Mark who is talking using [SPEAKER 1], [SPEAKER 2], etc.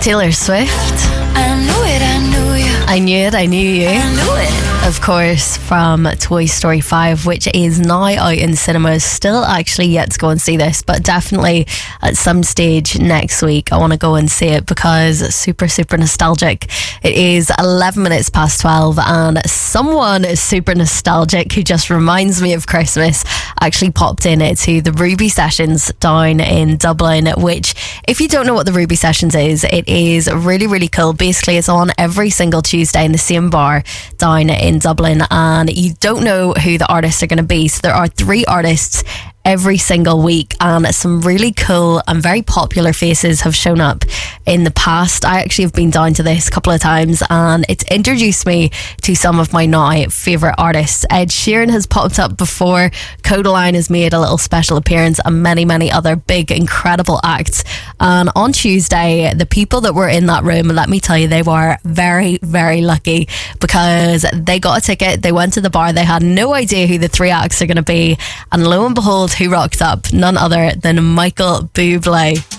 [SPEAKER 1] Taylor Swift.
[SPEAKER 2] I knew it, I knew you.
[SPEAKER 1] I knew it, I knew you.
[SPEAKER 2] I knew it.
[SPEAKER 1] Of course, from Toy Story 5, which is now out in cinemas. Still actually yet to go and see this, but definitely at some stage next week I want to go and see it because it's super, super nostalgic. It is 11 minutes past 12 and someone is super nostalgic who just reminds me of Christmas actually popped in to the Ruby Sessions down in Dublin, which, if you don't know what the Ruby Sessions is, it is really, really cool. Basically, it's on every single Tuesday in the same bar down in Dublin, and you don't know who the artists are going to be. So there are 3 artists every single week, and some really cool and very popular faces have shown up in the past. I actually have been down to this a couple of times and it's introduced me to some of my now favourite artists. Ed Sheeran has popped up before, Codaline has made a little special appearance, and many, many other big, incredible acts. And on Tuesday, the people that were in that room, let me tell you, they were very, very lucky because they got a ticket, they went to the bar, they had no idea who the 3 acts are going to be, and lo and behold, who rocked up? None other than Michael Bublé.